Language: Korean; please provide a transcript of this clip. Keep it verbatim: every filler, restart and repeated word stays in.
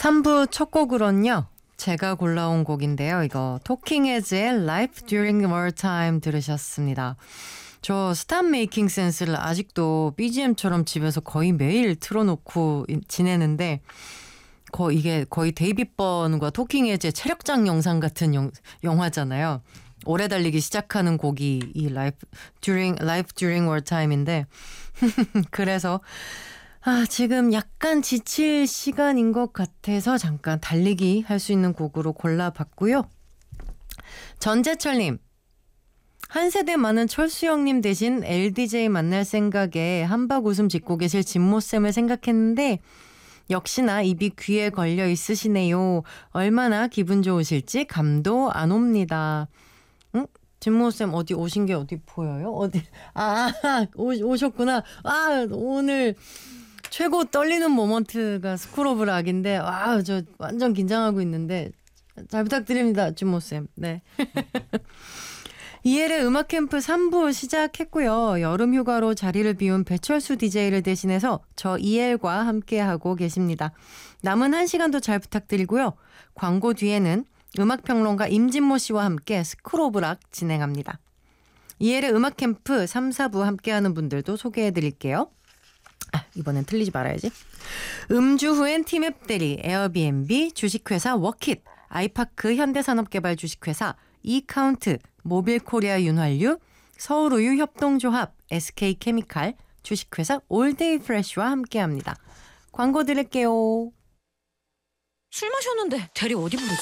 삼 부 첫 곡으로는요. 제가 골라온 곡인데요. 이거 토킹 헤즈의 Life During Wartime 들으셨습니다. 저 스탑 메이킹 센스를 아직도 비지엠처럼 집에서 거의 매일 틀어놓고 지내는데 거 이게 거의 데이빗 번과 토킹 헤즈의 체력장 영상 같은 영, 영화잖아요. 오래 달리기 시작하는 곡이 이 Life During, Life During Wartime인데 그래서 아, 지금 약간 지칠 시간인 것 같아서 잠깐 달리기 할 수 있는 곡으로 골라봤고요. 전재철님, 한 세대 많은 철수 형님 대신 엘디제이 만날 생각에 한박 웃음 짓고 계실 진모쌤을 생각했는데 역시나 입이 귀에 걸려 있으시네요. 얼마나 기분 좋으실지 감도 안 옵니다. 응? 진모쌤 어디 오신 게 어디 보여요? 어디? 아, 오, 오셨구나. 아, 오늘 최고 떨리는 모먼트가 스쿨 오브 락인데 와, 저 완전 긴장하고 있는데 잘 부탁드립니다. 진모쌤. 네. 이엘의 음악 캠프 삼 부 시작했고요. 여름 휴가로 자리를 비운 배철수 디제이를 대신해서 저 이엘과 함께하고 계십니다. 남은 한 시간도 잘 부탁드리고요. 광고 뒤에는 음악평론가 임진모 씨와 함께 스쿨 오브 락 진행합니다. 이엘의 음악 캠프 삼, 사 부 함께하는 분들도 소개해드릴게요. 아, 이번엔 틀리지 말아야지. 음주 후엔 티맵 대리, 에어비앤비, 주식회사 워킷, 아이파크 현대산업개발 주식회사, 이카운트, 모빌코리아 윤활유, 서울우유 협동조합, 에스케이케미칼, 주식회사 올데이 프레쉬와 함께합니다. 광고 드릴게요. 술 마셨는데 대리 어디 부르지?